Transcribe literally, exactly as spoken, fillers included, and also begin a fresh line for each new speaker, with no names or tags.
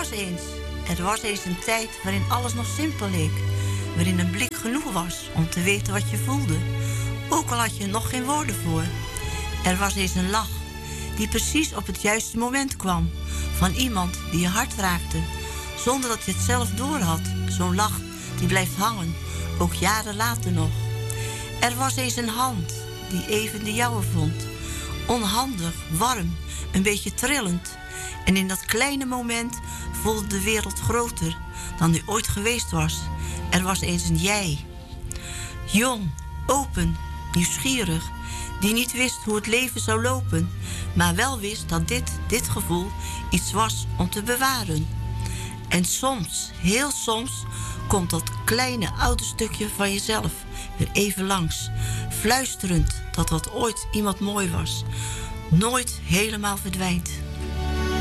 was eens, er was eens een tijd waarin alles nog simpel leek. Waarin een blik genoeg was om te weten wat je voelde. Ook al had je er nog geen woorden voor. Er was eens een lach die precies op het juiste moment kwam. Van iemand die je hart raakte. Zonder dat je het zelf doorhad. Zo'n lach die blijft hangen, ook jaren later nog. Er was eens een hand die even de jouwe vond. Onhandig, warm, een beetje trillend. En in dat kleine moment voelde de wereld groter dan die ooit geweest was. Er was eens een jij. Jong, open, nieuwsgierig. Die niet wist hoe het leven zou lopen. Maar wel wist dat dit, dit gevoel iets was om te bewaren. En soms, heel soms, komt dat kleine oude stukje van jezelf weer even langs. Fluisterend dat wat ooit iemand mooi was, nooit helemaal verdwijnt.